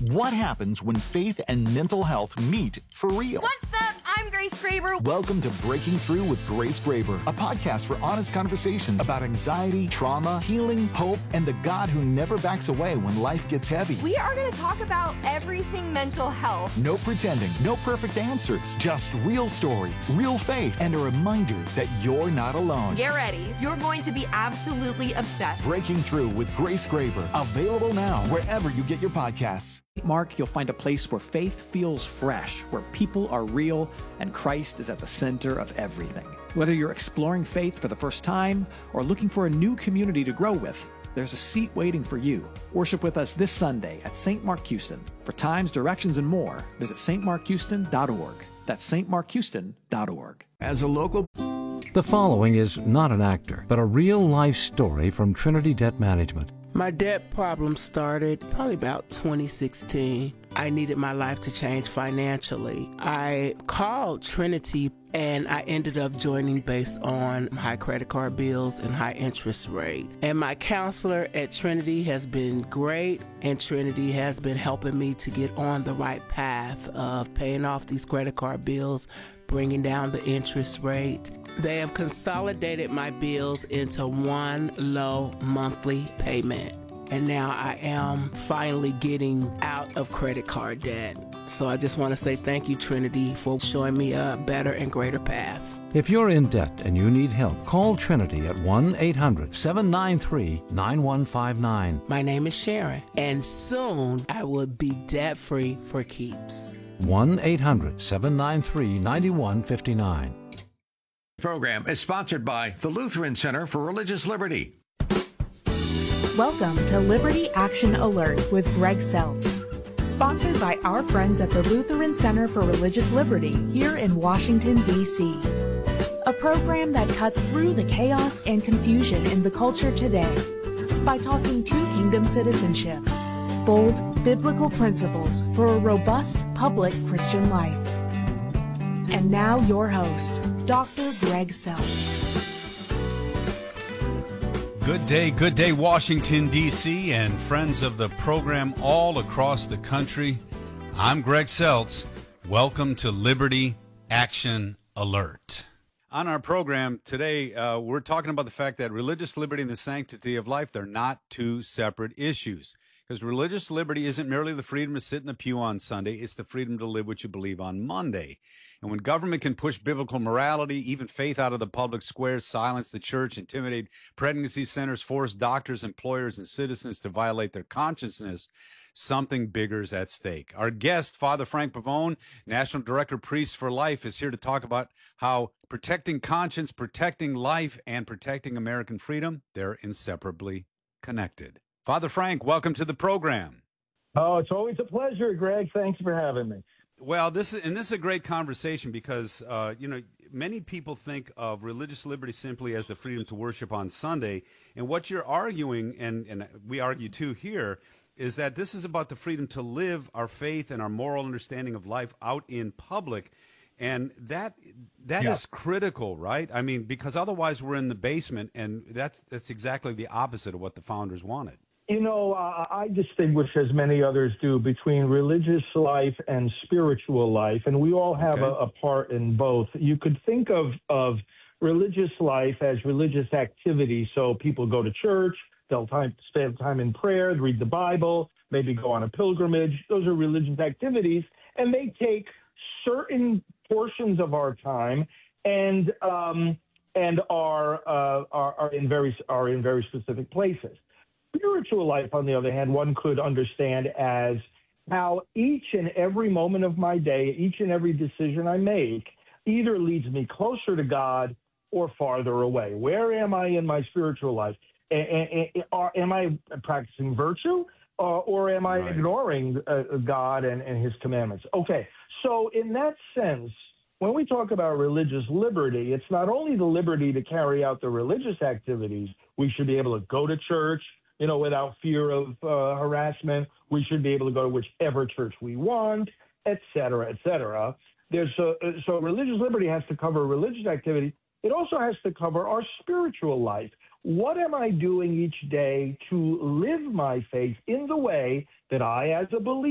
What happens when faith and mental health meet for real? What's up? I'm Grace Graber. Welcome to Breaking Through with Grace Graber, a podcast for honest conversations about anxiety, trauma, healing, hope, and the God who never backs away when life gets heavy. We are going to talk about everything mental health. No pretending, no perfect answers, just real stories, real faith, and a reminder that you're not alone. Get ready. You're going to be absolutely obsessed. Breaking Through with Grace Graber, available now wherever you get your podcasts. Mark, you'll find a place where faith feels fresh, where people are real, and Christ is at the center of everything. Whether you're exploring faith for the first time or looking for a new community to grow with, there's a seat waiting for you. Worship with us this Sunday at St. Mark Houston. For times, directions, and more, visit stmarkhouston.org. That's stmarkhouston.org. As a local... The following is not an actor, but a real-life story from Trinity Debt Management. My debt problem started probably about 2016. I needed my life to change financially. I called Trinity and I ended up joining based on high credit card bills and high interest rate. And my counselor at Trinity has been great, and Trinity has been helping me to get on the right path of paying off these credit card bills, bringing down the interest rate. They have consolidated my bills into one low monthly payment. And now I am finally getting out of credit card debt. So I just want to say thank you, Trinity, for showing me a better and greater path. If you're in debt and you need help, call Trinity at 1-800-793-9159. My name is Sharon, and soon I will be debt-free for keeps. 1-800-793-9159. Program is sponsored by the Lutheran Center for Religious Liberty. Welcome to Liberty Action Alert with Greg Seltz, sponsored by our friends at the Lutheran Center for Religious Liberty here in Washington, D.C. A program that cuts through the chaos and confusion in the culture today by talking to kingdom citizenship, bold biblical principles for a robust public Christian life. And now your host, Dr. Greg Seltz. Good day, Washington, D.C., and friends of the program all across the country. I'm Greg Seltz. Welcome to Liberty Action Alert. On our program today, we're talking about the fact that religious liberty and the sanctity of life, they're not two separate issues. Because religious liberty isn't merely the freedom to sit in the pew on Sunday, it's the freedom to live what you believe on Monday. And when government can push biblical morality, even faith out of the public square, silence the church, intimidate pregnancy centers, force doctors, employers, and citizens to violate their consciousness, something bigger is at stake. Our guest, Father Frank Pavone, National Director, Priests for Life, is here to talk about how protecting conscience, protecting life, and protecting American freedom, they're inseparably connected. Father Frank, welcome to the program. Oh, it's always a pleasure, Greg. Thanks for having me. Well, this is a great conversation because, many people think of religious liberty simply as the freedom to worship on Sunday. And what you're arguing, and we argue too here, is that this is about the freedom to live our faith and our moral understanding of life out in public. And that is critical, right? I mean, because otherwise we're in the basement, and that's exactly the opposite of what the founders wanted. You know, I distinguish, as many others do, between religious life and spiritual life, and we all have a part in both. You could think of religious life as religious activity, so people go to church, they'll spend time in prayer, read the Bible, maybe go on a pilgrimage. Those are religious activities, and they take certain portions of our time and are in very specific places. Spiritual life, on the other hand, one could understand as how each and every moment of my day, each and every decision I make, either leads me closer to God or farther away. Where am I in my spiritual life? Am I practicing virtue, or am I ignoring God and his commandments? Okay, so in that sense, when we talk about religious liberty, it's not only the liberty to carry out the religious activities. We should be able to go to church, without fear of harassment. We should be able to go to whichever church we want, et cetera, et cetera. So religious liberty has to cover religious activity. It also has to cover our spiritual life. What am I doing each day to live my faith in the way that I, as a believer,